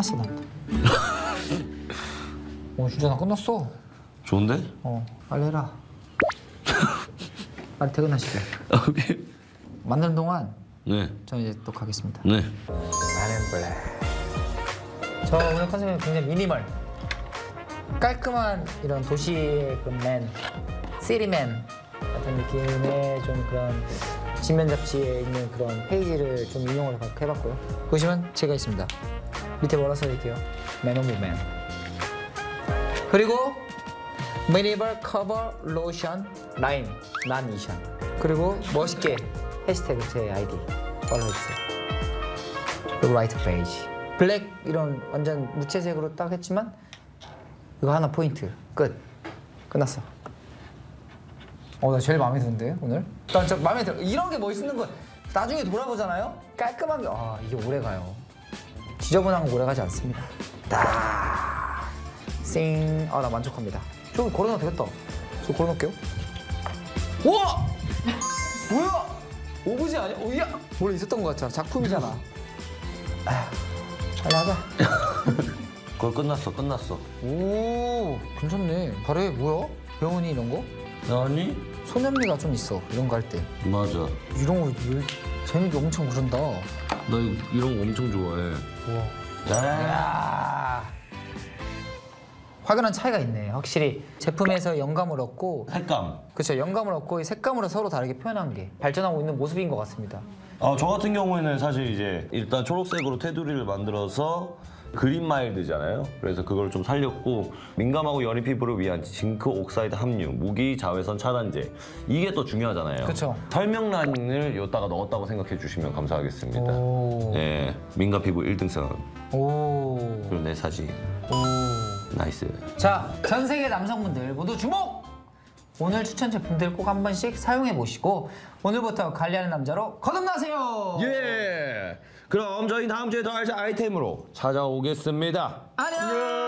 끝났어 난. 진짜 나 끝났어. 좋은데? 빨리 해라. 빨리 퇴근하시게. 오케이. 만드는 동안 네. 저 이제 또 가겠습니다. 네. 저 오늘 컨셉은 굉장히 미니멀. 깔끔한 이런 도시의 그 맨, 시리맨 같은 느낌의 좀 그런 지면 잡지에 있는 그런 페이지를 좀 인용을 해봤고요. 보시면 제가 있습니다. 밑에 뭐라 써있게요? 맨 오브 맨. 그리고 미니멀 커버 로션 라인 난 이션. 그리고 멋있게 해시태그 제 아이디 팔로우해주세요. 그리고 라이트 베이지 블랙 이런 완전 무채색으로 딱 했지만 이거 하나 포인트 끝났어. 나 제일 마음에 드는데 오늘? 난 진짜 마음에 들어. 이런 게 멋있는 거 나중에 돌아보잖아요? 깔끔한 게 이게 오래가요. 지저분한 거 오래가지 않습니다. 딱 쌩. 나 만족합니다. 저기 걸어놔도 되겠다. 저 걸어놓을게요. 우와! 뭐야? 오브제 아니야? 오야! 원래 있었던 거 같잖아. 작품이잖아. 빨리 하자. 그거 끝났어. 오, 괜찮네. 잘해. 뭐야? 병원이 이런 거? 아니? 소년미가 좀 있어. 이런 거 할 때. 맞아. 이런 거 재밌게 엄청 그런다. 나 이런 거 엄청 좋아해. 우와. 야. 확연한 차이가 있네. 확실히 제품에서 영감을 얻고 색감. 그렇죠. 영감을 얻고 이 색감으로 서로 다르게 표현한 게 발전하고 있는 모습인 것 같습니다. 저 같은 경우에는 사실 이제 일단 초록색으로 테두리를 만들어서 그린 마일드잖아요. 그래서 그걸 좀 살렸고 민감하고 여린 피부를 위한 징크 옥사이드 함유, 무기 자외선 차단제 이게 또 중요하잖아요. 그쵸. 설명란을 여기다가 넣었다고 생각해 주시면 감사하겠습니다. 오. 네, 민감 피부 1등선. 오. 그리고 내 사진. 오. 나이스. 자, 전 세계 남성분들 모두 주목! 오늘 추천 제품들 꼭 한 번씩 사용해 보시고 오늘부터 관리하는 남자로 거듭나세요. 예. 그럼 저희 다음 주에 더 알찬 아이템으로 찾아오겠습니다. 안녕.